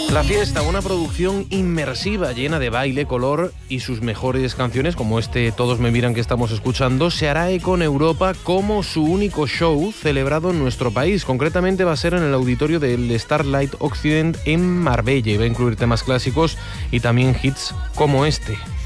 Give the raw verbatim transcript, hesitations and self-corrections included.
La Fiesta, una producción inmersiva llena de baile, color y sus mejores canciones, como este Todos me miran que estamos escuchando, se hará eco en Europa como su único show celebrado en nuestro país. Concretamente va a ser en el auditorio del Starlight Occident en Marbella y va a incluir temas clásicos y también hits como este.